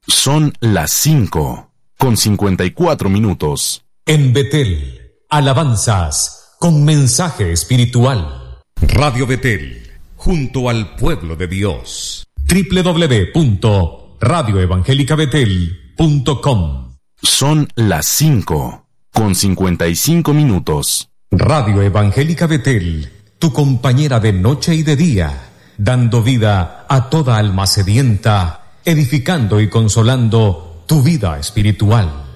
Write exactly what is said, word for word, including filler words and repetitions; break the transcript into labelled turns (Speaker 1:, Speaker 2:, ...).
Speaker 1: Son las cinco, con cincuenta y cuatro minutos.
Speaker 2: En Betel, alabanzas con mensaje espiritual. Radio Betel, junto al pueblo de Dios. doble u doble u doble u punto radio evangélica betel punto com.
Speaker 1: Son las cinco, con cincuenta y cinco minutos.
Speaker 2: Radio Evangélica Betel, tu compañera de noche y de día, dando vida a toda alma sedienta, edificando y consolando tu vida espiritual.